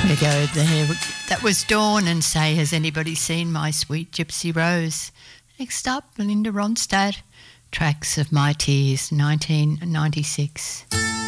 There you go. There. That was Dawn and Say, Has Anybody Seen My Sweet Gypsy Rose? Next up, Belinda Ronstadt, Tracks of My Tears, 1996.